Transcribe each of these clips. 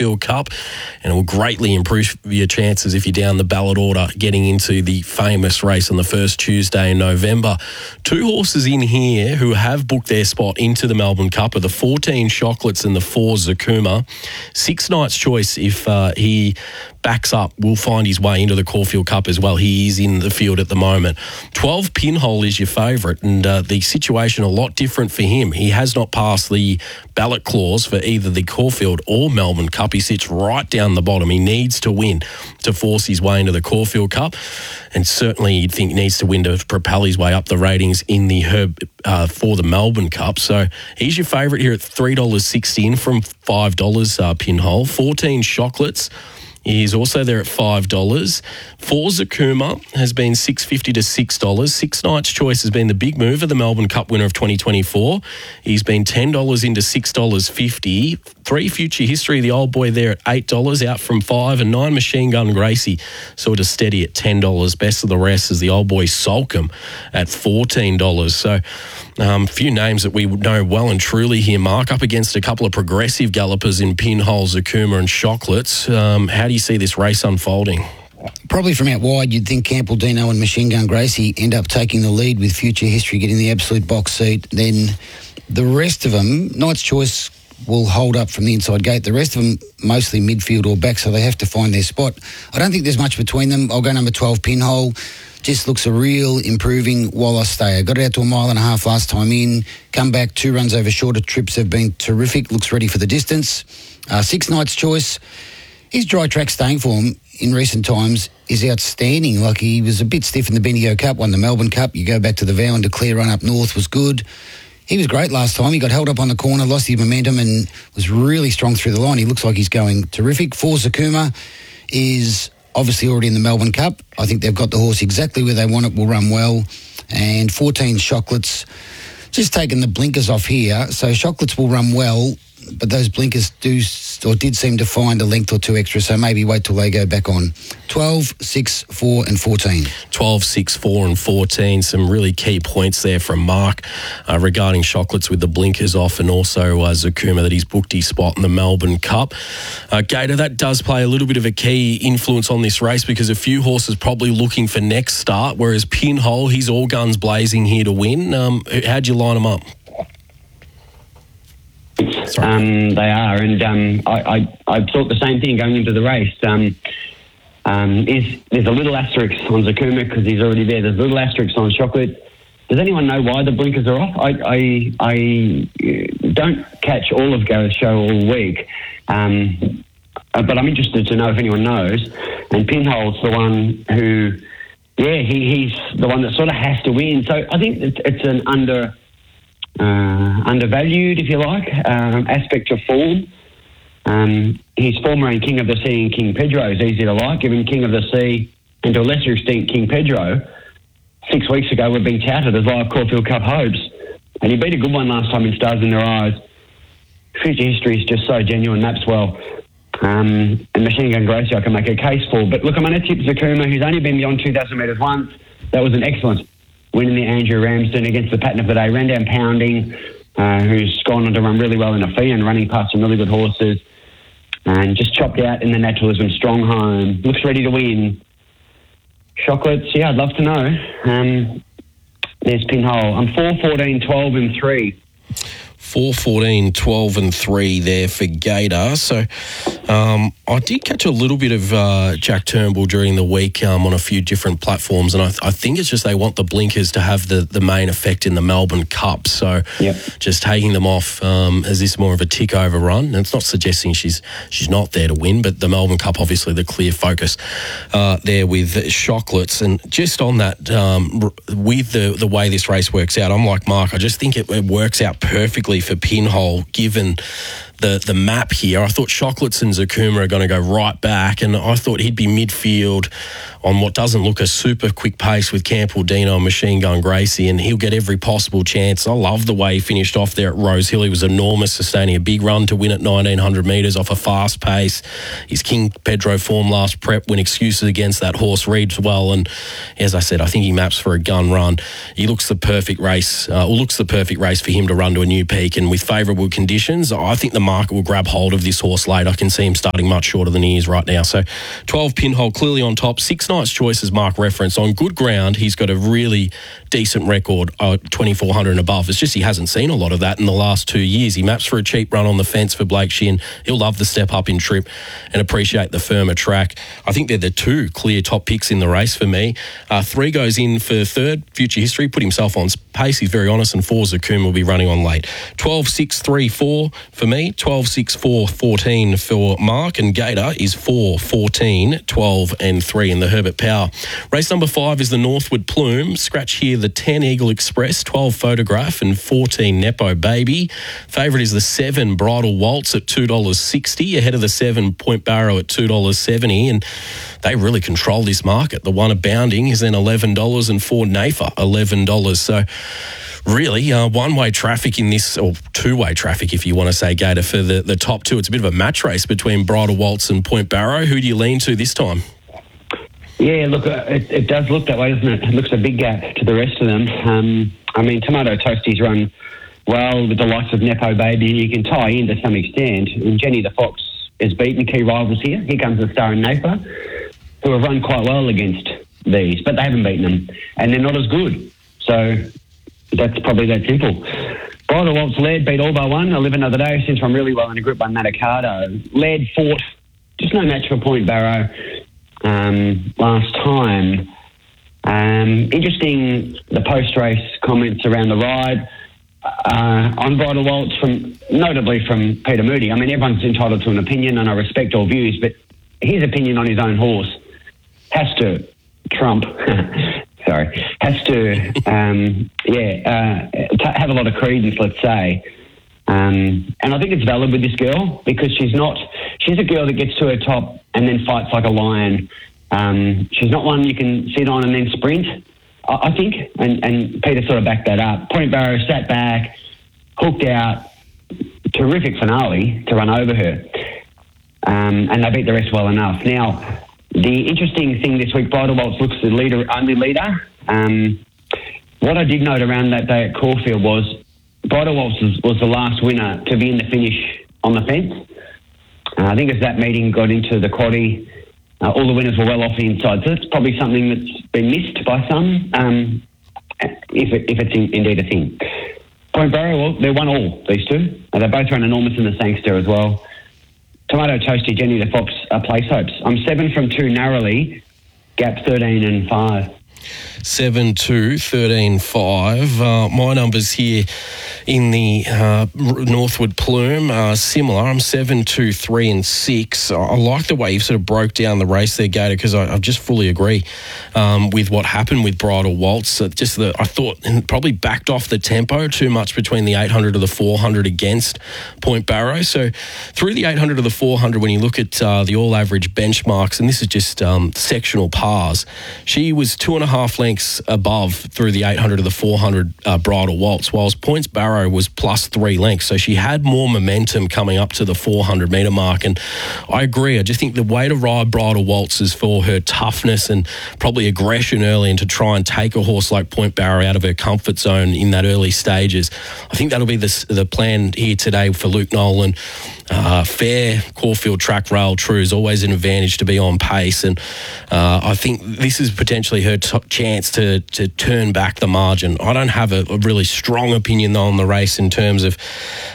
Caulfield Cup, and it will greatly improve your chances if you're down the ballot order getting into the famous race on the first Tuesday in November. 2 horses in here who have booked their spot into the Melbourne Cup are the 14 Chocolates and the 4 Zakuma. 6 Nights Choice, if he backs up, will find his way into the Caulfield Cup as well. He is in the field at the moment. 12 Pinhole is your favourite, and the situation a lot different for him. He has not passed the ballot clause for either the Caulfield or Melbourne Cup. He sits right down the bottom. He needs to win to force his way into the Caulfield Cup, and certainly you'd think needs to win to propel his way up the ratings in the for the Melbourne Cup. So he's your favourite here at $3.60 in from $5 Pinhole. 14 Chocolates is also there at $5. 4 Zakuma has been $6.50 to $6. 6 Nights Choice has been the big mover, the Melbourne Cup winner of 2024. He's been $10 into $6.50. 3 Future History, the old boy there at $8, out from $5. And 9 Machine Gun Gracie sort of steady at $10. Best of the rest is the old boy Solcombe at $14. So a few names that we know well and truly here, Mark, up against a couple of progressive gallopers in Pinhole, Zakuma and Chocolates. How do you see this race unfolding? Probably from out wide, you'd think Campbell-Dino and Machine Gun Gracie end up taking the lead with Future History getting the absolute box seat. Then the rest of them, Knight's Choice will hold up from the inside gate. The rest of them mostly midfield or back, so they have to find their spot. I don't think there's much between them. I'll go number 12, Pinhole. Just looks a real improving Wallace Stayer. Got it out to 1.5 miles last time in. Come back, 2 runs over shorter trips have been terrific. Looks ready for the distance. 6 Nights Choice. His dry track staying form in recent times is outstanding. Like, he was a bit stiff in the Bendigo Cup, won the Melbourne Cup. You go back to the Vow and Declare run up north was good. He was great last time. He got held up on the corner, lost his momentum and was really strong through the line. He looks like he's going terrific. 4 Zakuma is obviously already in the Melbourne Cup. I think they've got the horse exactly where they want it, will run well. And 14 Chocolates, just taking the blinkers off here. So Chocolates will run well, but those blinkers did seem to find a length or 2 extra, so maybe wait till they go back on. 12, 6, 4 and 14. 12, 6, 4 and 14. Some really key points there from Mark regarding Chocolates with the blinkers off, and also Zakuma that he's booked his spot in the Melbourne Cup. Gator, that does play a little bit of a key influence on this race because a few horses probably looking for next start, whereas Pinhole, he's all guns blazing here to win. How'd you line them up? They are, and I thought the same thing going into the race. There's a little asterisk on Zakuma because he's already there. There's a little asterisk on Chocolate. Does anyone know why the blinkers are off? I don't catch all of Gareth's show all week, but I'm interested to know if anyone knows. And Pinhole's the one who, he's the one that sort of has to win. So I think it's an undervalued, if you like, aspect of form. His former and King of the Sea and King Pedro is easy to like, given King of the Sea and to a lesser extent King Pedro 6 weeks ago were being touted as live Caulfield Cup hopes, and he beat a good one last time in Stars in Their Eyes. Future History is just so genuine, maps well. And Machine Gun Gracie I can make a case for, but look, I'm going to tip Zakuma, who's only been beyond 2,000 metres once. That was an excellent win in the Andrew Ramsden against the pattern of the day. Ran down Pounding, who's gone on to run really well in a fee and running past some really good horses, and just chopped out in the Naturalism Strong Home. Looks ready to win. Chocolates, I'd love to know. There's Pinhole. I'm 4, 14, 12 and 3. 4, 14, 12 and 3 there for Gator. So I did catch a little bit of Jack Turnbull during the week on a few different platforms, and I think it's just they want the blinkers to have the main effect in the Melbourne Cup. So just taking them off as this more of a tick-over run. And it's not suggesting she's not there to win, but the Melbourne Cup, obviously the clear focus there with Chocolates. And just on that, with the way this race works out, I'm like Mark, I just think it works out perfectly for Pinhole, given the map here. I thought Chocolates and Zakuma are going to go right back, and I thought he'd be midfield on what doesn't look a super quick pace with Campbell-Dino and Machine Gun Gracie, and he'll get every possible chance. I love the way he finished off there at Rose Hill. He was enormous, sustaining a big run to win at 1,900 metres off a fast pace. His King Pedro form last prep, when excuses against that horse reads well, and as I said, I think he maps for a gun run. He looks the perfect race, for him to run to a new peak, and with favourable conditions, I think the market will grab hold of this horse late. I can see him starting much shorter than he is right now. So 12 Pinhole clearly on top. 6 Nights Choice, as Mark referenced. On good ground, he's got a really decent record, 2,400 and above. It's just he hasn't seen a lot of that in the last 2 years. He maps for a cheap run on the fence for Blake Shin. He'll love the step up in trip and appreciate the firmer track. I think they're the 2 clear top picks in the race for me. 3 goes in for third, Future History, put himself on pace. He's very honest, and 4 Zakum will be running on late. 12, 6, 3, 4 for me. 12, 6, 4, 14 for Mark, and Gator is 4, 14, 12 and 3 in the Herbert Power. Race number 5 is the Northwood Plume. Scratch here the 10 Eagle Express, 12 Photograph and 14 Nepo Baby. Favourite is the 7 Bridal Waltz at $2.60, ahead of the 7 Point Barrow at $2.70, and they really control this market. The 1 Abounding is then $11 and 4 NAFA $11. So really one-way traffic in this, or two-way traffic if you want to say, Gator, for the top 2. It's a bit of a match race between Bridal Waltz and Point Barrow. Who do you lean to this time? Yeah, look, it does look that way, doesn't it? It looks a big gap to the rest of them. Tomato Toasties run well with the likes of Nepo Baby. You can tie in to some extent. And Jenny the Fox has beaten key rivals here. Here comes the Star and NAFA, who have run quite well against these, but they haven't beaten them, and they're not as good. So that's probably that simple. Bridal Waltz led, beat all but one. I'll live another day since I'm really well in a group by Matacado. Led, fought, just no match for Point Barrow last time. Interesting, the post-race comments around the ride on Bridal Waltz, notably from Peter Moody. I mean, everyone's entitled to an opinion, and I respect all views, but his opinion on his own horse has to trump, have a lot of credence, let's say. And I think it's valid with this girl, because she's a girl that gets to her top and then fights like a lion. She's not one you can sit on and then sprint, I think, and Peter sort of backed that up. Point Barrow sat back, hooked out, terrific finale to run over her. And they beat the rest well enough. Now, the interesting thing this week, Bridal Waltz looks the only leader. What I did note around that day at Caulfield was Bridal Waltz was the last winner to be in the finish on the fence. I think as that meeting got into the quaddie, all the winners were well off the inside. So that's probably something that's been missed by some, if it's indeed a thing. Point Barrow, well, they won all, these 2. They both ran enormous in the Sangster as well. Tomato Toasty, Jenny the Fox are place hopes. I'm 7 from 2 narrowly, gap 13 and 5. 7, 2, 13, 5. My numbers here in the Northwood Plume are similar. I'm 7, 2, 3 and 6. I like the way you've sort of broke down the race there, Gator, because I just fully agree with what happened with Bridal Waltz. I thought probably backed off the tempo too much between the 800 to the 400 against Point Barrow. So through the 800 to the 400, when you look at the all-average benchmarks, and this is just sectional pars, she was 2.5 lengths above through the 800 to the 400 Bridal Waltz, whilst Point Barrow was plus 3 lengths. So she had more momentum coming up to the 400 metre mark. And I agree. I just think the way to ride Bridal Waltz is for her toughness and probably aggression early, and to try and take a horse like Point Barrow out of her comfort zone in that early stages. I think that'll be the plan here today for Luke Nolan. Fair Caulfield track rail true is always an advantage to be on pace, and I think this is potentially her chance to turn back the margin. I don't have a really strong opinion though on the race in terms of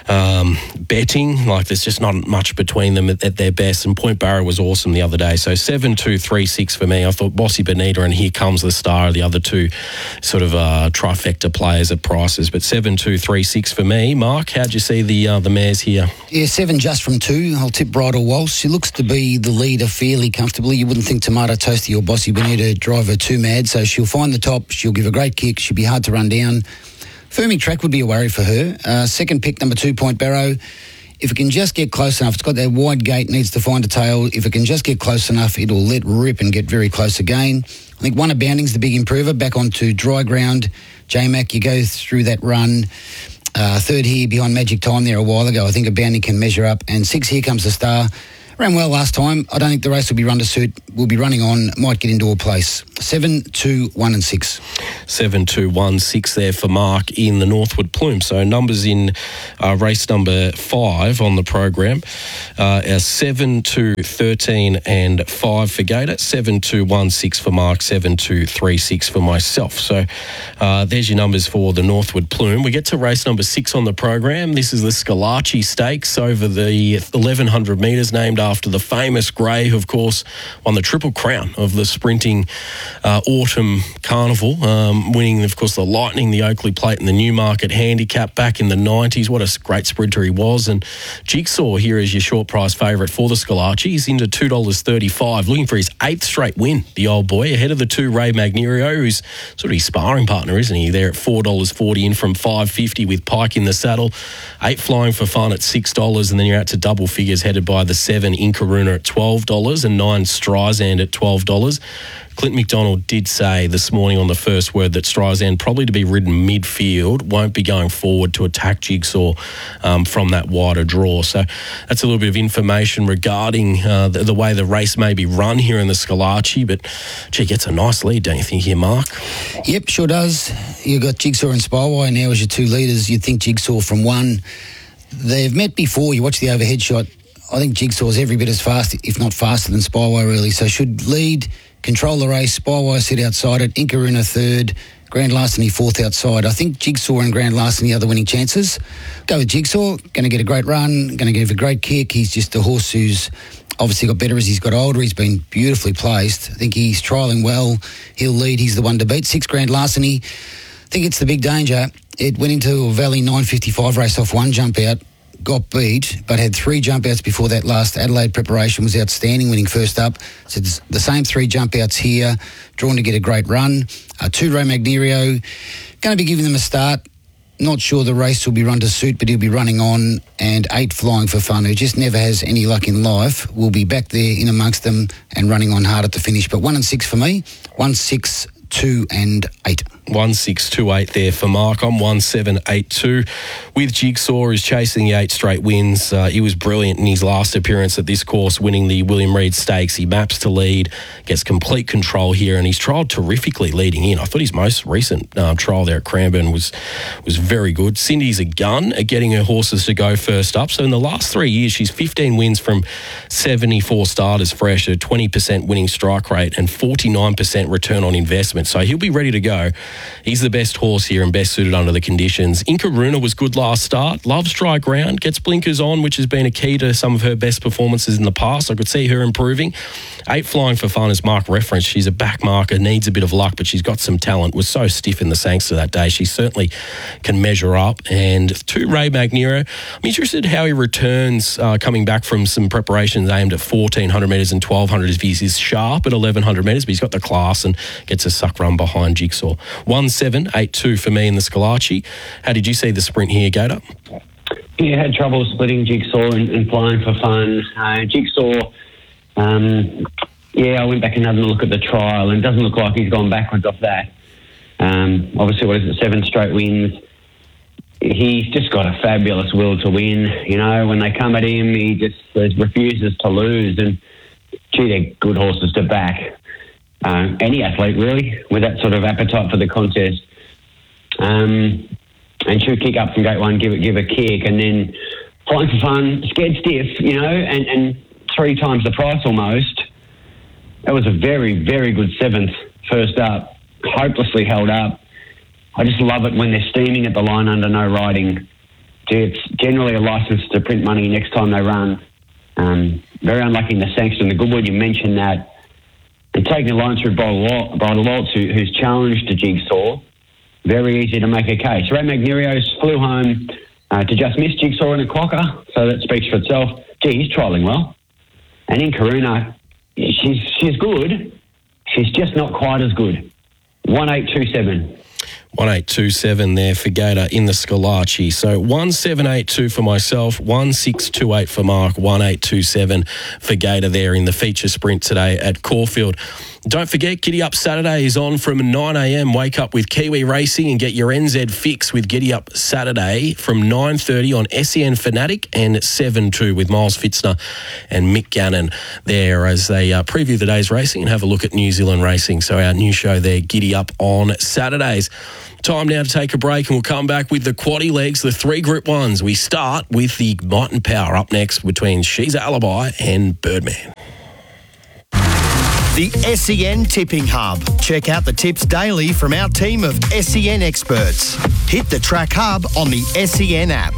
betting. Like, there's just not much between them at their best, and Point Barrow was awesome the other day. So 7, 2, 3, 6 for me. I thought Bossy Bonita and Here Comes the Star are the other 2 sort of trifecta players at prices, but 7, 2, 3, 6 for me. Mark, how'd you see the mares here? Yeah, 7 just from 2. I'll tip Bridal Waltz. She looks to be the leader fairly comfortably. You wouldn't think Tomato Toasty or Bossy Bonita drive her too mad, so she'll find the top. She'll give a great kick. She'll be hard to run down. Firming track would be a worry for her. Second pick, number 2, Point Barrow. If it can just get close enough, it's got that wide gate, needs to find a tail. If it can just get close enough, it'll let rip and get very close again. I think 1 Abounding's the big improver. Back onto dry ground. J-Mac, you go through that run. Third here behind Magic Time there a while ago. I think Abounding can measure up. And 6, Here Comes the Star. Ran well last time. I don't think the race will be run to suit. We'll be running on. Might get into a place. 7, 2, 1 and 6. 7, 2, 1, 6 there for Mark in the Northwood Plume. So numbers in race number 5 on the program are 7, 2, 13 and 5 for Gator, 7, 2, 1, 6 for Mark, 7, 2, 3, 6 for myself. So there's your numbers for the Northwood Plume. We get to race number 6 on the program. This is the Scalacci Stakes over the 1,100 metres, named after the famous grey who, of course, won the Triple Crown of the sprinting autumn carnival, winning, of course, the Lightning, the Oakley Plate and the Newmarket Handicap back in the 90s. What a great sprinter he was. And Jigsaw here is your short price favourite for the Scalacci. He's into $2.35, looking for his 8th straight win, the old boy, ahead of the 2 Ray Magnerio, who's sort of his sparring partner, isn't he? There at $4.40 in from $5.50 with Pike in the saddle. 8 Flying for Fun at $6, and then you're out to double figures headed by the 7 Inkaruna at $12 and 9 Streisand at $12. Clint McDonald did say this morning on the first word that Streisand, probably to be ridden midfield, won't be going forward to attack Jigsaw from that wider draw. So that's a little bit of information regarding the way the race may be run here in the Scalacci. But, gee, gets a nice lead, don't you think, here, Mark? Yep, sure does. You've got Jigsaw and Spywire now as your 2 leaders. You'd think Jigsaw from 1. They've met before. You watch the overhead shot. I think Jigsaw's every bit as fast, if not faster, than Spywire, really. So should lead, control the race. Spywire sit outside it. Inkaruna 3rd. Grand Larceny 4th outside. I think Jigsaw and Grand Larceny are the winning chances. Go with Jigsaw. Going to get a great run. Going to give a great kick. He's just a horse who's obviously got better as he's got older. He's been beautifully placed. I think he's trialling well. He'll lead. He's the one to beat. 6 Grand Larceny. I think it's the big danger. It went into a Valley 9.55 race off 1 jump out. Got beat, but had 3 jump outs before that last Adelaide preparation. Was outstanding, winning first up. So it's the same 3 jump outs here, drawn to get a great run. 2 Ray Magnerio, going to be giving them a start. Not sure the race will be run to suit, but he'll be running on. And 8 Flying for Fun, who just never has any luck in life, will be back there in amongst them and running on hard at the finish. But 1 and 6 for me, 1, 6, 2 and 8. 1, 6, 2, 8 there for Mark. I'm 1, 7, 8, 2. With Jigsaw, who's chasing the 8 straight wins. He was brilliant in his last appearance at this course, winning the William Reid Stakes. He maps to lead, gets complete control here, and he's trialled terrifically leading in. I thought his most recent trial there at Cranbourne was very good. Cindy's a gun at getting her horses to go first up. So in the last 3 years, she's 15 wins from 74 starters fresh, a 20% winning strike rate and 49% return on investment. So he'll be ready to go. He's the best horse here and best suited under the conditions. Inkaruna was good last start. Loves dry ground. Gets blinkers on, which has been a key to some of her best performances in the past. I could see her improving. 8 Flying for Fun, as Mark referenced. She's a back marker, needs a bit of luck, but she's got some talent. Was so stiff in the Sangster that day. She certainly can measure up. And 2 Ray Magnerio. I'm interested how he returns coming back from some preparations aimed at 1,400 metres and 1,200 if he's sharp at 1,100 metres, but he's got the class and gets a suck run behind Jigsaw. 1, 7, 8, 2 for me in the Scalacci. How did you see the sprint here, Gator? Yeah, had trouble splitting Jigsaw and Flying for Fun. Jigsaw, I went back and had a look at the trial, and it doesn't look like he's gone backwards off that. Obviously, 7 straight wins. He's just got a fabulous will to win. You know, when they come at him, he just refuses to lose. And, gee, they're good horses to back. Any athlete, really, with that sort of appetite for the contest. And should kick up from gate 1, give a kick, and then Flying for Fun, scared stiff, you know, and 3 times the price almost. That was a very, very good 7th first up, hopelessly held up. I just love it when they're steaming at the line under no riding. It's generally a licence to print money next time they run. Very unlucky in the Sangster and the Goodwood, you mentioned that. And taking a line through Bridal Waltz, who's challenged to Jigsaw, very easy to make a case. Ray Magnerio's flew home to just miss Jigsaw in a clocker, so that speaks for itself. Gee, he's trialling well. And Inkaruna, she's good. She's just not quite as good. 1827. 1827 there for Gator in the Scalacci. So 1782 for myself, 1628 for Mark, 1827 for Gator there in the feature sprint today at Caulfield. Don't forget, Giddy Up Saturday is on from 9am. Wake up with Kiwi Racing and get your NZ fix with Giddy Up Saturday from 9:30 on SEN Fanatic and 7-2 with Miles Fitzner and Mick Gannon there as they preview the day's racing and have a look at New Zealand racing. So our new show there, Giddy Up on Saturdays. Time now to take a break and we'll come back with the quaddie legs, the 3 Group 1s. We start with the Might and Power up next between She's a Alibi and Birdman. The SEN Tipping Hub. Check out the tips daily from our team of SEN experts. Hit the Track Hub on the SEN app.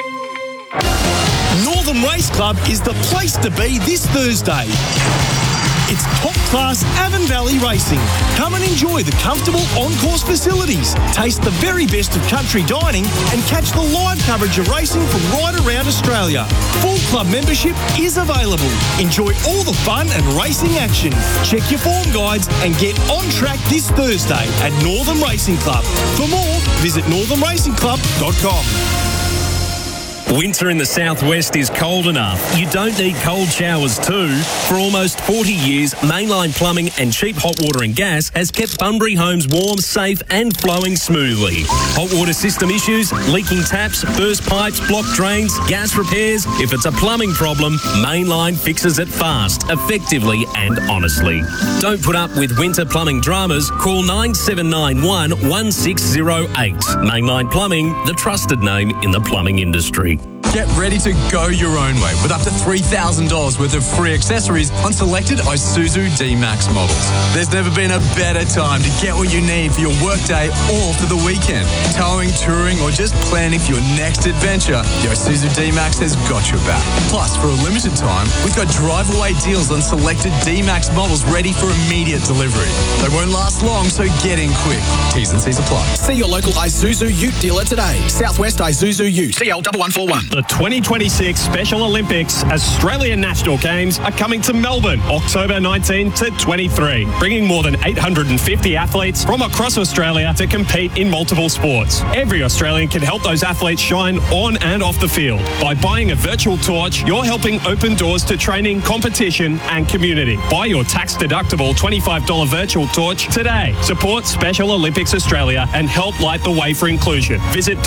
Northern Race Club is the place to be this Thursday. It's top-class Avon Valley racing. Come and enjoy the comfortable on-course facilities, taste the very best of country dining and catch the live coverage of racing from right around Australia. Full club membership is available. Enjoy all the fun and racing action. Check your form guides and get on track this Thursday at Northern Racing Club. For more, visit northernracingclub.com. Winter in the southwest is cold enough. You don't need cold showers too. For almost 40 years, Mainline Plumbing and cheap hot water and gas has kept Bunbury homes warm, safe and flowing smoothly. Hot water system issues, leaking taps, burst pipes, blocked drains, gas repairs. If it's a plumbing problem, Mainline fixes it fast, effectively and honestly. Don't put up with winter plumbing dramas. Call 9791 1608. Mainline Plumbing, the trusted name in the plumbing industry. Get ready to go your own way with up to $3,000 worth of free accessories on selected Isuzu D-Max models. There's never been a better time to get what you need for your workday or for the weekend. Towing, touring, or just planning for your next adventure, the Isuzu D-Max has got your back. Plus, for a limited time, we've got drive-away deals on selected D-Max models ready for immediate delivery. They won't last long, so get in quick. T's and C's apply. See your local Isuzu Ute dealer today. Southwest Isuzu Ute. CL1141. The 2026 Special Olympics Australian National Games are coming to Melbourne, October 19 to 23, bringing more than 850 athletes from across Australia to compete in multiple sports. Every Australian can help those athletes shine on and off the field. By buying a virtual torch, you're helping open doors to training, competition and community. Buy your tax-deductible $25 virtual torch today. Support Special Olympics Australia and help light the way for inclusion. Visit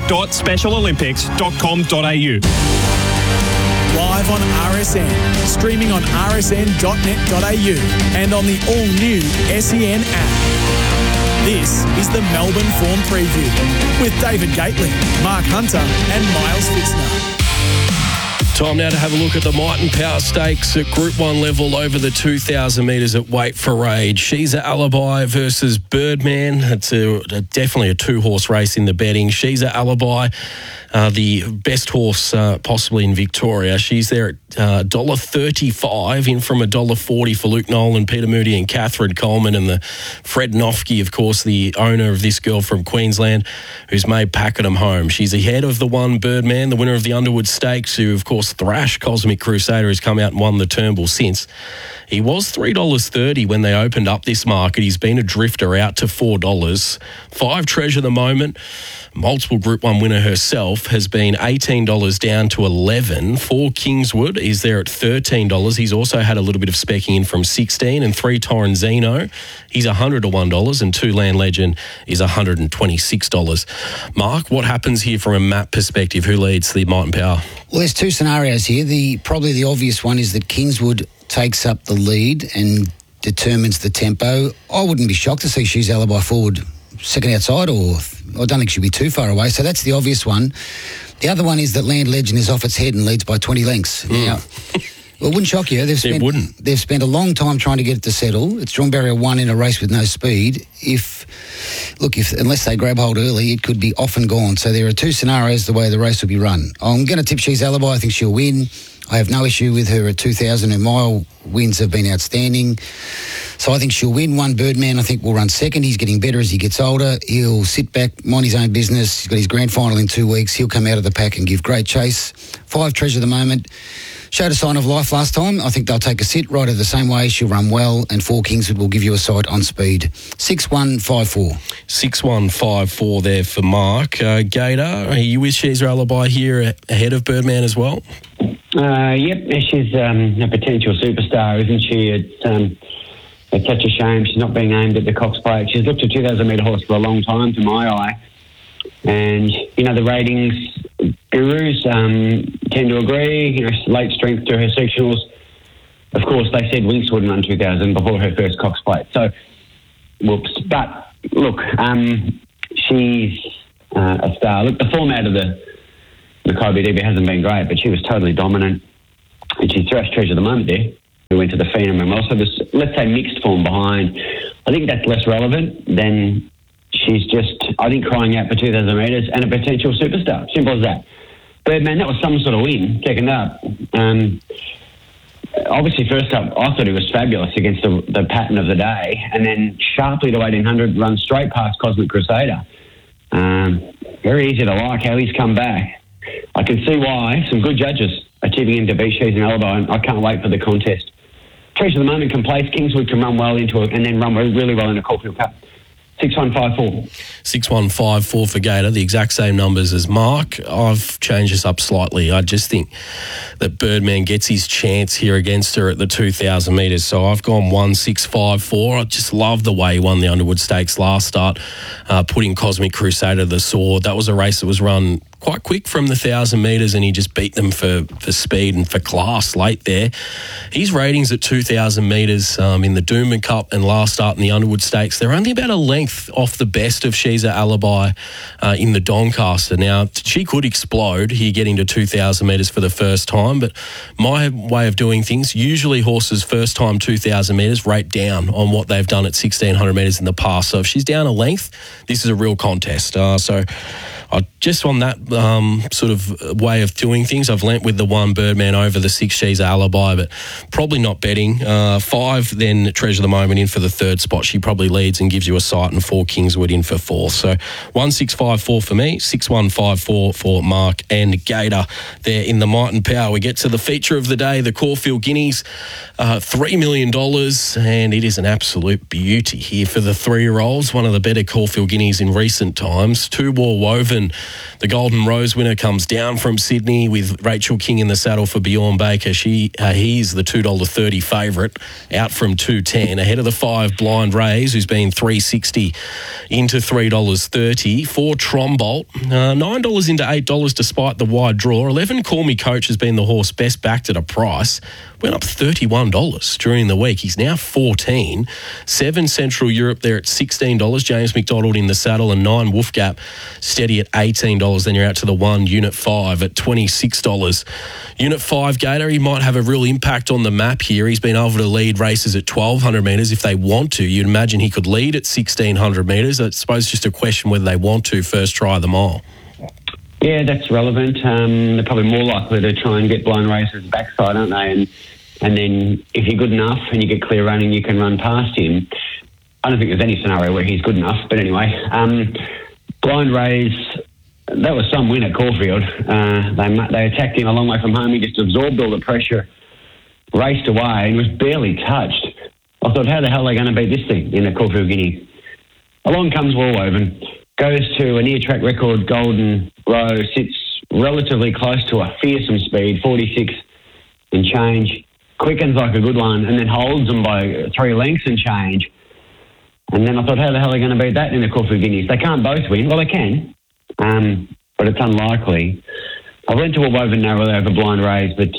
donate.specialolympics.com.au. Live on RSN, streaming on rsn.net.au and on the all-new SEN app. This is the Melbourne Form Preview with David Gately, Mark Hunter and Miles Fitzner. Time now to have a look at the Might and Power Stakes at Group 1 level over the 2,000 metres at Wait for Age. She's a Alibi versus Birdman. It's definitely a 2-horse race in the betting. She's a Alibi, the best horse possibly in Victoria. She's there at $1.35, in from $1.40 for Luke Nolan, Peter Moody and Catherine Coleman, and the Fred Nofke, of course, the owner of this girl from Queensland, who's made Pakenham home. She's ahead of the one Birdman, the winner of the Underwood Stakes, who, of course, thrashed Cosmic Crusader, has come out and won the Turnbull since. He was $3.30 when they opened up this market. He's been a drifter out to $4. 5 Treasure the Moment, multiple Group 1 winner herself, has been $18 down to $11. 4 Kingswood is there at $13. He's also had a little bit of specking in from $16. And 3 Torrenzino, he's $101. And 2 Land Legend is $126. Mark, what happens here from a map perspective? Who leads the Might and Power? Well, there's 2 scenarios here. Probably the obvious one is that Kingswood takes up the lead and determines the tempo. I wouldn't be shocked to see She's Alibi forward second outside, or I don't think she'll be too far away. So that's the obvious one. The other one is that Land Legend is off its head and leads by 20 lengths. Now, well, it wouldn't shock you. They've spent a long time trying to get it to settle. It's drawn barrier 1 in a race with no speed. Unless they grab hold early, it could be off and gone. So there are 2 scenarios the way the race will be run. I'm going to tip She's Alibi. I think she'll win. I have no issue with her at 2,000. Her mile wins have been outstanding. So I think she'll win. 1 Birdman, I think, will run second. He's getting better as he gets older. He'll sit back, mind his own business. He's got his grand final in 2 weeks. He'll come out of the pack and give great chase. 5 Treasure the Moment showed a sign of life last time. I think they'll take a sit, ride her the same way. She'll run well. And 4 Kingswood will give you a sight on speed. 6-1-5-4. 6-1-5-4 there for Mark. Gator, are you with She's Alibi here ahead of Birdman as well? Yep, she's a potential superstar, isn't she? It's It's such a shame she's not being aimed at the Cox Plate. She's looked a 2,000-metre horse for a long time, to my eye. And, the ratings, gurus tend to agree. Late strength to her sectionals. Of course, they said Winx wouldn't run 2,000 before her first Cox Plate. So, whoops. But, look, she's a star. Look, the form out of the Kobe Derby hasn't been great, but she was totally dominant. And she thrashed Treasure of the Moment there. We went to the Phenom and also this, let's say, mixed form behind. I think that's less relevant than she's just, I think, crying out for 2,000 metres and a potential superstar. Simple as that. Birdman, that was some sort of win. Second up. Obviously, first up, I thought he was fabulous against the pattern of the day. And then sharply to 1,800, run straight past Cosmic Crusader. Very easy to like how he's come back. I can see why. Some good judges achieving him to beat She's an Alibi, and I can't wait for the contest. Treasure of the Moment can place. Kingswood can run well into it and then run really well in a Caulfield Cup. 6154. 6154 for Gator, the exact same numbers as Mark. I've changed this up slightly. I just think that Birdman gets his chance here against her at the 2,000 metres. So I've gone 1654. I just love the way he won the Underwood Stakes last start, putting Cosmic Crusader to the sword. That was a race that was run quite quick from the 1,000 metres, and he just beat them for speed and for class late there. His ratings at 2,000 metres in the Doomben Cup and last start in the Underwood Stakes, they're only about a length off the best of She's an Alibi in the Doncaster. Now, she could explode here getting to 2,000 metres for the first time, but my way of doing things, usually horses first time 2,000 metres rate down on what they've done at 1,600 metres in the past. So if she's down a length, this is a real contest. So just on that sort of way of doing things, I've lent with the 1 Birdman over the 6 She's an Alibi, but probably not betting. 5, then Treasure of the Moment in for the third spot. She probably leads and gives you a sight, and 4 Kingswood in for 4th. So 1654 for me, 6154 for Mark and Gator there in the Might and Power. We get to the feature of the day, the Caulfield Guineas, $3 million, and it is an absolute beauty here for the 3-year-olds. One of the better Caulfield Guineas in recent times. 2 War Woven, the Golden Rose winner, comes down from Sydney with Rachel King in the saddle for Bjorn Baker. He's the $2.30 favourite, out from $2.10, ahead of the 5 Blind Rays, who's been $3.60 into $3.30. 4 Trombolt, $9 into $8 despite the wide draw. 11 Call Me Coach has been the horse best backed at a price. Went up $31 during the week. He's now $14. 7 Central Europe there at $16. James McDonald in the saddle, and 9 Wolfgap steady at $18. Then you're out to the 1 Unit 5 at $26. Unit 5 Gator, he might have a real impact on the map here. He's been able to lead races at 1,200 metres if they want to. You'd imagine he could lead at 1,600 metres. I suppose it's just a question whether they want to first try the mile. Yeah, that's relevant. They're probably more likely to try and get Blind Race's backside, aren't they? And then if you're good enough and you get clear running, you can run past him. I don't think there's any scenario where he's good enough. But anyway, Blind Race, that was some win at Caulfield. They attacked him a long way from home. He just absorbed all the pressure, raced away, and was barely touched. I thought, how the hell are they going to beat this thing in the Caulfield Guineas? Along comes War Woven, goes to a near-track record Golden Rose, sits relatively close to a fearsome speed, 46 and change, quickens like a good one, and then holds them by 3 lengths and change. And then I thought, how the hell are they going to beat that in the Caulfield Guineas? They can't both win. Well, they can, but it's unlikely. I went to a Woven narrowly over Blind Rays, but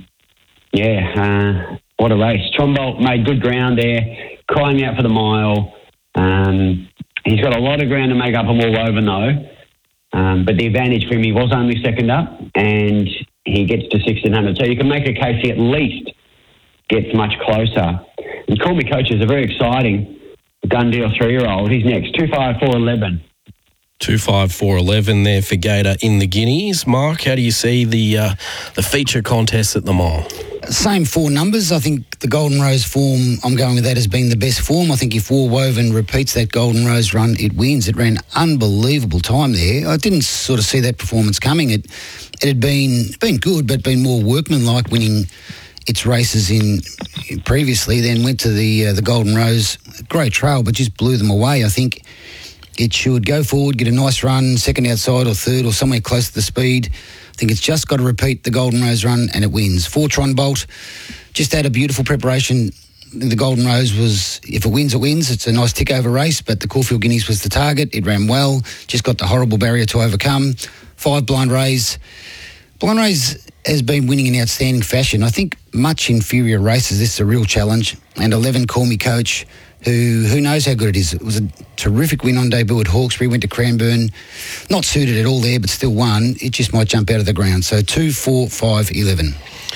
what a race. Trombolt made good ground there, crying out for the mile. He's got a lot of ground to make up on War Woven though. But the advantage for him, he was only second up, and he gets to 1,600. So you can make a case he at least gets much closer. And Call Me Coach is a very exciting gun deal 3-year-old. He's next, 25411. 25411 there for Gator in the Guineas. Mark, how do you see the feature contest at the mile? Same 4 numbers. I think the Golden Rose form, I'm going with that as being the best form. I think if War Woven repeats that Golden Rose run, it wins. It ran unbelievable time there. I didn't sort of see that performance coming. It had been good, but been more workmanlike, winning its races in previously. Then went to the Golden Rose, great trail, but just blew them away. I think it should go forward, get a nice run, second outside or third or somewhere close to the speed. I think it's just got to repeat the Golden Rose run and it wins. 4 Trombolt, just had a beautiful preparation The Golden Rose was, if it wins, it wins. It's a nice tick-over race, but the Caulfield Guineas was the target. It ran well, just got the horrible barrier to overcome. 5 Blind Rays. Blind Rays has been winning in outstanding fashion. I think much inferior races, this is a real challenge. And 11 Call Me Coach, who knows how good it is. It was a terrific win on debut at Hawkesbury, went to Cranbourne. Not suited at all there, but still won. It just might jump out of the ground. So 2, 4, 5, 11.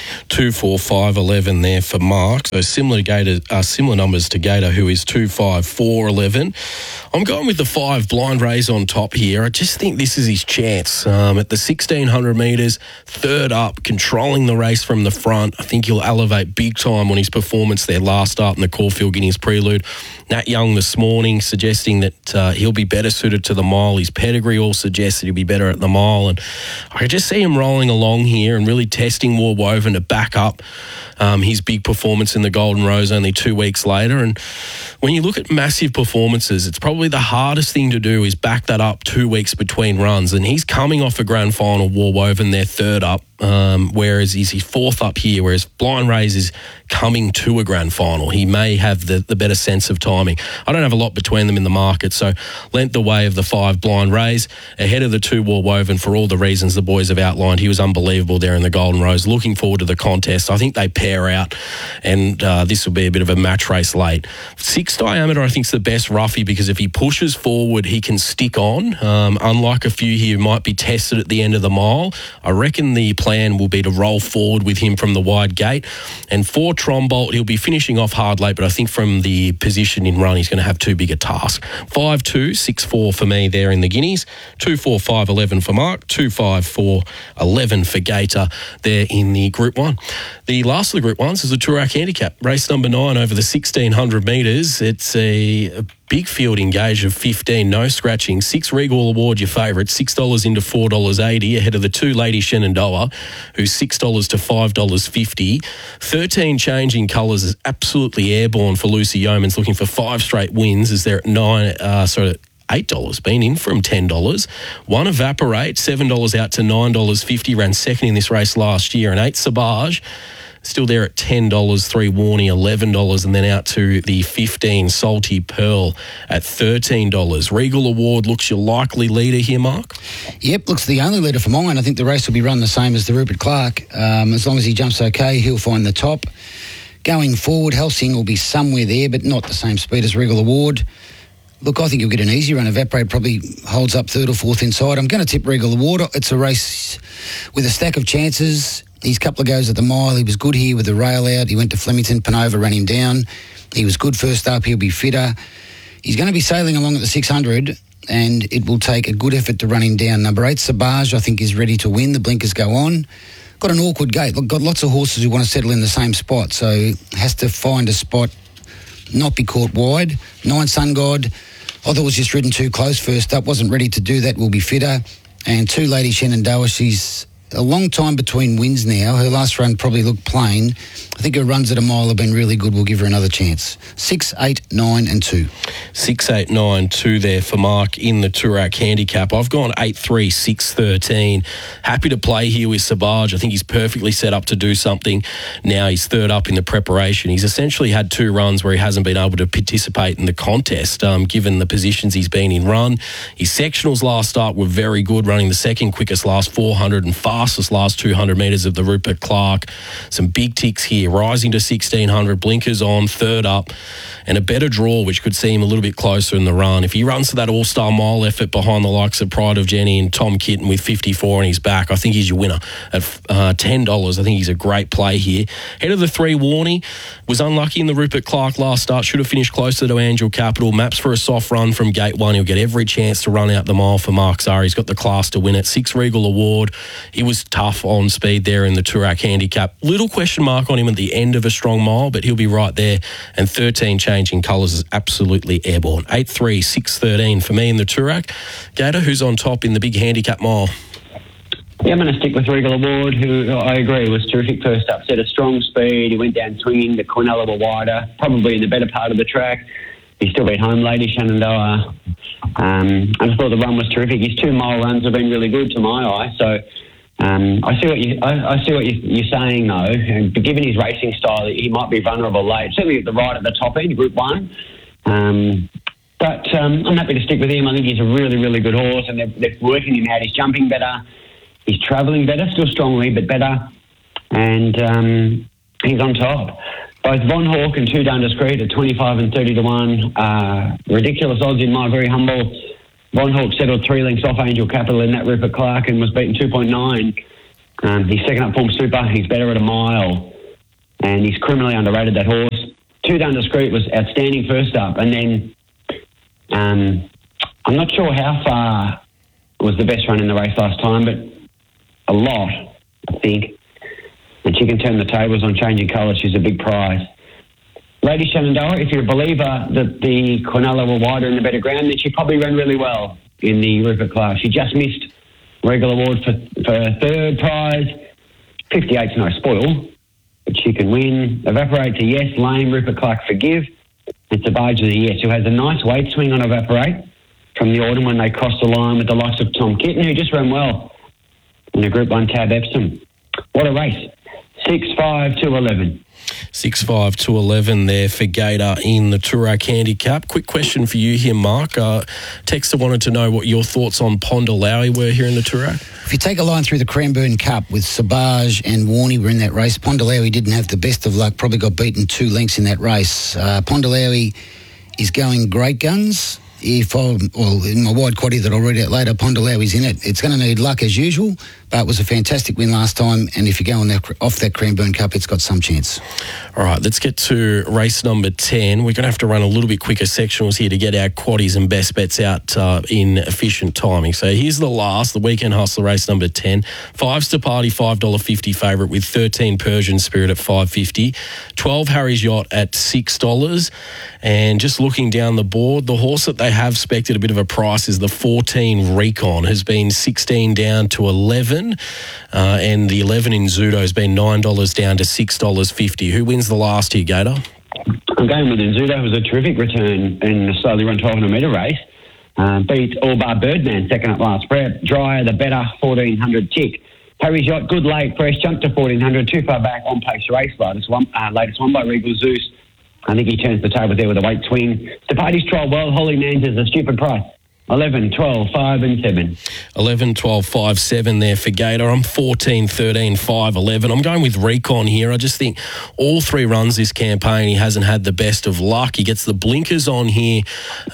2, 4, 5, 11 there for Mark. So similar numbers to Gator, who is 2, 5, 4, 11. I'm going with the 5 Blind Rays on top here. I just think this is his chance. At the 1,600 metres, third up, controlling the race from the front. I think he'll elevate big time on his performance there last up in the Caulfield Guineas Prelude. Nat Young this morning suggesting that he'll be better suited to the mile. His pedigree all suggests that he'll be better at the mile. And I could just see him rolling along here and really testing War Woven to back up his big performance in the Golden Rose only 2 weeks later. And when you look at massive performances, it's probably the hardest thing to do is back that up 2 weeks between runs. And he's coming off a grand final, War Woven, their third up, whereas he's his fourth up here, whereas Blind Rays is coming to a grand final. He may have the better sense of timing. I don't have a lot between them in the market, so lent the way of the 5 Blind Rays ahead of the 2 War Woven for all the reasons the boys have outlined. He was unbelievable there in the Golden Rose. Looking forward to the contest. I think they pair out, and this will be a bit of a match race late. 6 Diameter, I think, is the best roughie because if he pushes forward, he can stick on. Unlike a few here who might be tested at the end of the mile, I reckon the plan will be to roll forward with him from the wide gate. And 4 Trombolt, he'll be finishing off hard late, but I think from the position in run, he's going to have too big a task. 5, 2, 6, 4 for me there in the Guineas. 2, 4, 5, 11 for Mark. 2, 5, 4, 11 for Gator there in the Group 1. The last of the Group 1s is the Toorak Handicap. Race number 9 over the 1,600 metres. It's a big field engaged of 15, no scratching. 6 Regal Award, your favourite, $6 into $4.80 ahead of the 2 Lady Shenandoah, who's $6 to $5.50. 13 changing colours is absolutely airborne for Lucy Yeomans, looking for 5 straight wins as they're at $8, been in from $10. 1 Evaporate, $7 out to $9.50, ran second in this race last year. And 8 Sabage, still there at $10, 3 Warney, $11, and then out to the 15 Salty Pearl at $13. Regal Award looks your likely leader here, Mark? Yep, looks the only leader for mine. I think the race will be run the same as the Rupert Clark. As long as he jumps okay, he'll find the top. Going forward, Helsing will be somewhere there, but not the same speed as Regal Award. Look, I think you'll get an easy run. Evaporate probably holds up 3rd or 4th inside. I'm going to tip Regal Award. It's a race with a stack of chances. His couple of goes at the mile, he was good here with the rail out. He went to Flemington, Panova ran him down. He was good first up, he'll be fitter. He's going to be sailing along at the 600 and it will take a good effort to run him down. Number 8, Sabage, I think is ready to win. The blinkers go on. Got an awkward gate. Look, got lots of horses who want to settle in the same spot, so has to find a spot, not be caught wide. 9 Sun God, I thought was just ridden too close first up, wasn't ready to do that, will be fitter. And 2 Lady Shenandoah, she's a long time between wins now. Her last run probably looked plain. I think her runs at a mile have been really good. We'll give her another chance. 6, 8, 9 and 2. 6, 8, 9, 2 there for Mark in the Toorak Handicap. I've gone 8, 3, 6, 13. Happy to play here with Sabage. I think he's perfectly set up to do something. Now he's third up in the preparation. He's essentially had 2 runs where he hasn't been able to participate in the contest, given the positions he's been in run. His sectionals last start were very good, running the second quickest last 400 and fastest last 200 metres of the Rupert Clark. Some big ticks here, rising to 1,600, blinkers on, third up, and a better draw, which could see him a little bit closer in the run. If he runs to that all-star mile effort behind the likes of Pride of Jenny and Tom Kitten with 54 on his back, I think he's your winner at $10. I think he's a great play here. Head of the 3, Warney, was unlucky in the Rupert Clark last start, should have finished closer to Angel Capital. Maps for a soft run from gate 1. He'll get every chance to run out the mile for Mark Zahra. He's got the class to win it. 6 Regal Award. He was tough on speed there in the Toorak Handicap. Little question mark on him at the end of a strong mile, but he'll be right there. And 13 changing colours is absolutely airborne. 8, 3, 6, 13 for me in the Toorak. Gator, who's on top in the big handicap mile? Yeah, I'm going to stick with Regal Award, who I agree was terrific first up. Set a strong speed. He went down swinging. The Cornella were wider, probably in the better part of the track. He still beat home Lady Shenandoah. And I thought the run was terrific. His 2 mile runs have been really good to my eye. So I see what you're saying though. And given his racing style, he might be vulnerable late. Certainly at the top end, Group 1. But I'm happy to stick with him. I think he's a really, really good horse, and they're working him out. He's jumping better, he's travelling better, still strongly, but better, and he's on top. Both Von Hawk and Two Down Discreet at 25 and 30 to 1. Ridiculous odds in my very humble. Von Hawk settled 3 lengths off Angel Capital in that Rupert Clark and was beaten 2.9. He's second up form super. He's better at a mile, and he's criminally underrated, that horse. Two Down Discreet was outstanding first up, and then I'm not sure how far was the best run in the race last time, but a lot, I think. And she can turn the tables on Changing Colour. She's a big prize. Lady Shenandoah, if you're a believer that the Quinella were wider and the better ground, then she probably ran really well in the Rupert Clark. She just missed regular award for third prize. 58's no spoil, but she can win. Evaporate to yes, lame, Rupert Clark forgive. It's a barge to the yes, who has a nice weight swing on Evaporate from the autumn when they crossed the line with the likes of Tom Kitten, who just ran well in the Group 1 Tab Epsom. What a race. 6-5 to 11. 6-5 to 11 there for Gator in the Toorak Handicap. Quick question for you here, Mark. Texter wanted to know what your thoughts on Pondalawi were here in the Toorak. If you take a line through the Cranbourne Cup with Sabaj and Warney were in that race, Pondalawi didn't have the best of luck, probably got beaten 2 lengths in that race. Pondalawi is going great guns. In my wide quaddy that I'll read out later, Pondalawi's in it. It's going to need luck as usual, but it was a fantastic win last time, and if you go off that Cranbourne Cup, it's got some chance. All right, let's get to race number 10. We're going to have to run a little bit quicker sectionals here to get our quaddies and best bets out in efficient timing. So here's the Weekend Hustler race number 10. 5 Stapati, $5.50 favourite with 13 Persian Spirit at $5.50. 12 Harry's Yacht at $6. And just looking down the board, the horse that they have spec'd at a bit of a price is the 14 Recon, has been 16 down to 11, and the 11 in Zudo has been $9 down to $6.50. Who wins the last here, Gator? I'm going with Zudo. It was a terrific return in a slowly run 1200 metre race. Beat All Bar Birdman second up last prep. Dryer the better 1400 tick. Harry's Yacht, good late, fresh, jumped to 1400, too far back, on pace race. Latest one by Regal Zeus. I think he turns the table there with a weight swing. Stapati's trial well. Holy Man's is a stupid price. 11, 12, 5 and 7. 11, 12, 5, 7 there for Gator. I'm 14, 13, 5, 11. I'm going with Recon here. I just think all 3 runs this campaign, he hasn't had the best of luck. He gets the blinkers on here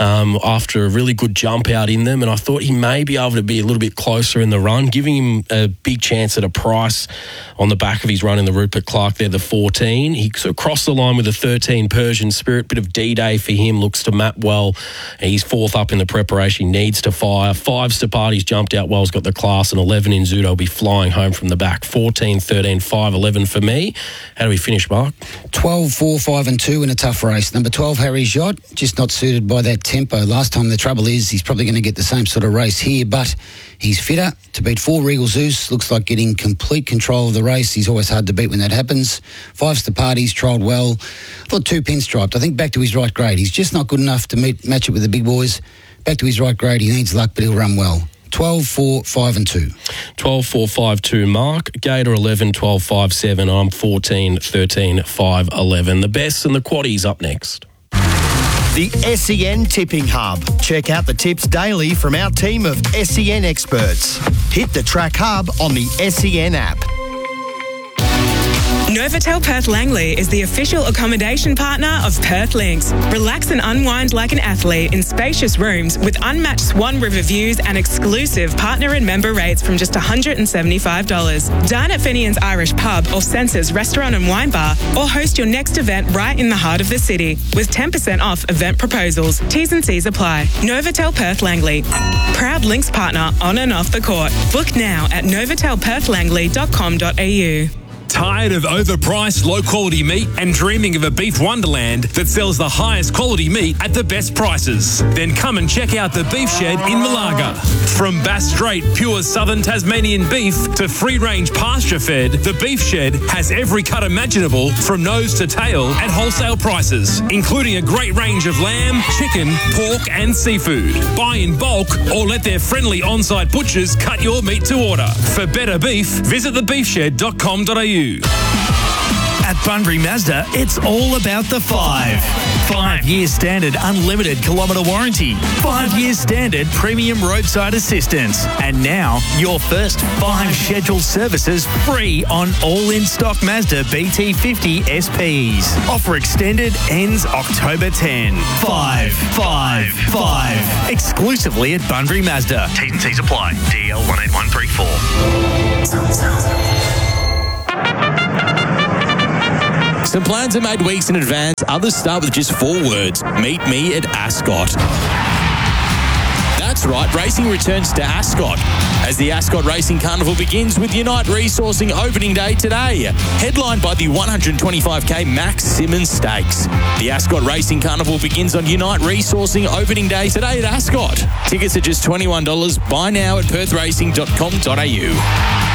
after a really good jump out in them, and I thought he may be able to be a little bit closer in the run, giving him a big chance at a price on the back of his run in the Rupert Clark there, the 14. He sort of crossed the line with a 13 Persian Spirit. Bit of D-Day for him, looks to map well. He's 4th up in the preparation. He needs to fire. 5 Stapati's jumped out well, he's got the class, and 11 in Zudo will be flying home from the back. 14, 13, 5, 11 for me. How do we finish, Mark? 12, 4, 5 and 2 in a tough race. Number 12, Harry's Yacht, just not suited by that tempo. Last time, the trouble is he's probably going to get the same sort of race here, but he's fitter to beat 4 Regal Zeus. Looks like getting complete control of the race. He's always hard to beat when that happens. 5 Stapati's trialled well. I thought 2 Pinstriped. I think back to his right grade. He's just not good enough to match it with the big boys. Back to his right grade. He needs luck, but he'll run well. 12, 4, 5 and 2. 12, 4, 5, 2, Mark. Gator 11, 12, 5, 7. I'm 14, 13, 5, 11. The best and the quaddies up next. The SEN Tipping Hub. Check out the tips daily from our team of SEN experts. Hit the Track Hub on the SEN app. Novotel Perth Langley is the official accommodation partner of Perth Links. Relax and unwind like an athlete in spacious rooms with unmatched Swan River views and exclusive partner and member rates from just $175. Dine at Fenian's Irish Pub or Senses Restaurant and Wine Bar, or host your next event right in the heart of the city with 10% off event proposals. T's and C's apply. Novotel Perth Langley. Proud Links partner on and off the court. Book now at novotelperthlangley.com.au. Tired of overpriced, low-quality meat and dreaming of a beef wonderland that sells the highest quality meat at the best prices? Then come and check out the Beef Shed in Malaga. From Bass Strait pure southern Tasmanian beef to free-range pasture-fed, the Beef Shed has every cut imaginable from nose to tail at wholesale prices, including a great range of lamb, chicken, pork and seafood. Buy in bulk or let their friendly on-site butchers cut your meat to order. For better beef, visit thebeefshed.com.au. At Bunbury Mazda, it's all about the 5. 5-year standard unlimited kilometre warranty. 5-year standard premium roadside assistance. And now, your first 5 scheduled services free on all in-stock Mazda BT50 SPs. Offer extended, ends October 10. 5. Exclusively at Bunbury Mazda. T's and C's apply. DL 18134. Some plans are made weeks in advance. Others start with just 4 words. Meet me at Ascot. That's right, racing returns to Ascot as the Ascot Racing Carnival begins with Unite Resourcing opening day today, headlined by the 125k Max Simmons Stakes. The Ascot Racing Carnival begins on Unite Resourcing opening day today at Ascot. Tickets are just $21. Buy now at perthracing.com.au.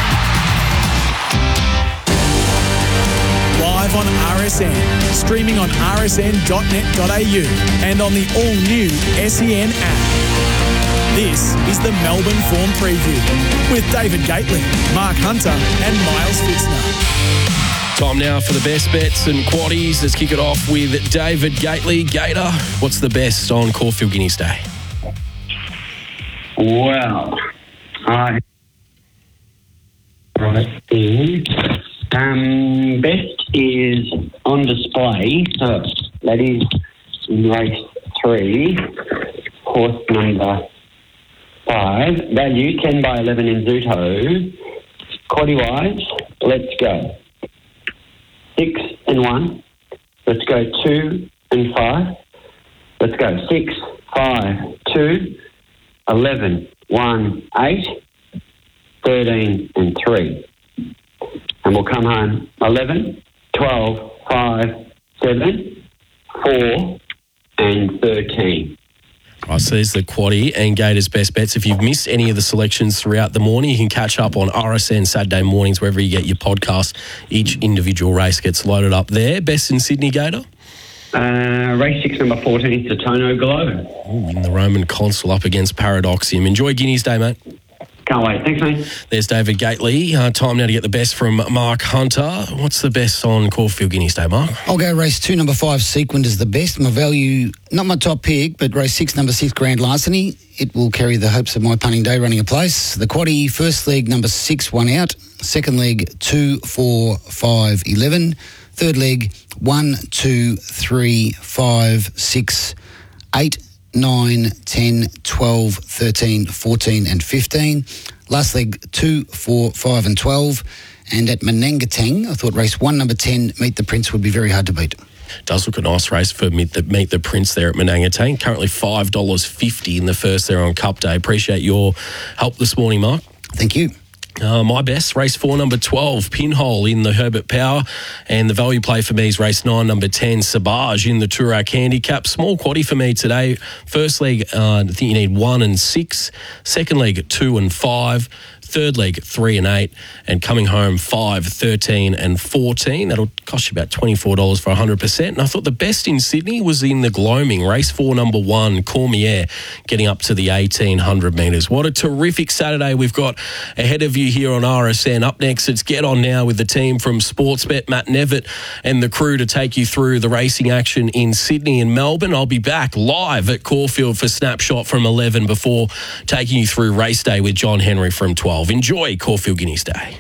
Live on RSN, streaming on rsn.net.au and on the all-new SEN app. This is the Melbourne Form Preview with David Gately, Mark Hunter and Miles Fitzner. Time now for the best bets and quaddies. Let's kick it off with David Gately. Gator, what's the best on Caulfield Guineas Day? Well, best is on display. So that is race 3, horse number 5. Value 10 by 11 in Zuto. Quaddy wise, let's go 6 and 1. Let's go 2 and 5. Let's go 6, 5, 2, 11, 1, 8, 13 and 3. And we'll come home 11, 12, 5, 7, 4 and 13. Right, so there's the quaddie and Gator's best bets. If you've missed any of the selections throughout the morning, you can catch up on RSN Saturday mornings, wherever you get your podcast. Each individual race gets loaded up there. Best in Sydney, Gator? Race 6, number 14, Satono Glow. Ooh, in the Roman Consul up against Paradoxium. Enjoy Guineas Day, mate. Can't wait. Thanks, mate. There's David Gately. Time now to get the best from Mark Hunter. What's the best on Caulfield Guineas Day, Mark? I'll go race 2, number 5, Sequent is the best. My value, not my top pick, but race 6, number 6, Grand Larceny. It will carry the hopes of my punting day running a place. The quaddie, first leg, number 6, 1 out. Second leg, 2, 4, 5, 11. Third leg, 1, 2, 3, 5, 6, 8, 9, 10, 12, 13, 14 and 15. Last leg, 2, 4, 5 and 12. And at Menangatang, I thought race 1, number 10, Meet the Prince, would be very hard to beat. Does look a nice race for Meet the Prince there at Menangatang. Currently $5.50 in the first there on Cup Day. Appreciate your help this morning, Mark. Thank you. My best, race 4, number 12, Pinhole in the Herbert Power. And the value play for me is race 9, number 10, Sabage in the Toorak Handicap. Small quaddie for me today. First leg, I think you need 1 and 6. Second leg, 2 and 5. Third leg, 3 and 8, and coming home 5, 13 and 14. That'll cost you about $24 for 100%. And I thought the best in Sydney was in the Gloaming. Race 4, number 1, Cormier, getting up to the 1,800 metres. What a terrific Saturday we've got ahead of you here on RSN. Up next, it's Get On Now with the team from Sportsbet, Matt Nevitt and the crew to take you through the racing action in Sydney and Melbourne. I'll be back live at Caulfield for Snapshot from 11 before taking you through race day with John Henry from 12. Enjoy Caulfield Guineas Day.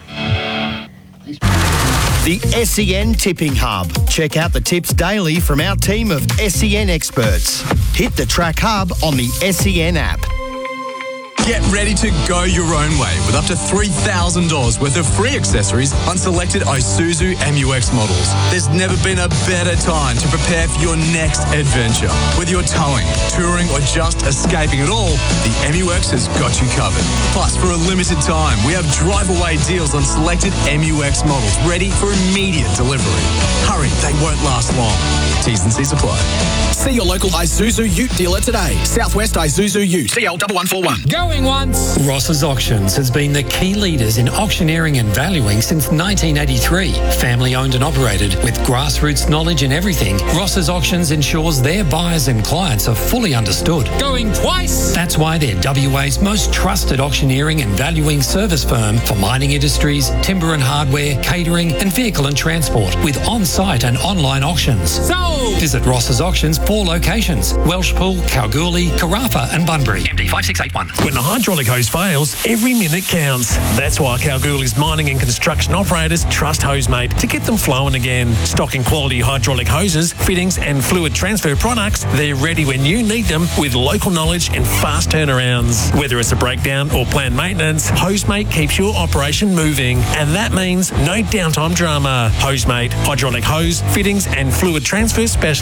The SEN Tipping Hub. Check out the tips daily from our team of SEN experts. Hit the Track Hub on the SEN app. Get ready to go your own way with up to $3,000 worth of free accessories on selected Isuzu MU-X models. There's never been a better time to prepare for your next adventure. Whether you're towing, touring, or just escaping it all, the MU-X has got you covered. Plus, for a limited time, we have drive-away deals on selected MU-X models ready for immediate delivery. Hurry, they won't last long. T's and C's apply. See your local Isuzu Ute dealer today. Southwest Isuzu Ute. CL1141. Going once. Ross's Auctions has been the key leaders in auctioneering and valuing since 1983. Family owned and operated with grassroots knowledge in everything, Ross's Auctions ensures their buyers and clients are fully understood. Going twice. That's why they're WA's most trusted auctioneering and valuing service firm for mining industries, timber and hardware, catering and vehicle and transport with on-site and online auctions. Sold. Visit Ross's Auctions 4 locations: Welshpool, Kalgoorlie, Carafa and Bunbury. MD 5681. When the hydraulic hose fails, every minute counts. That's why Kalgoorlie's mining and construction operators trust HoseMate to get them flowing again. Stocking quality hydraulic hoses, fittings and fluid transfer products, they're ready when you need them with local knowledge and fast turnarounds. Whether it's a breakdown or planned maintenance, HoseMate keeps your operation moving. And that means no downtime drama. HoseMate, hydraulic hose, fittings and fluid transfer specialist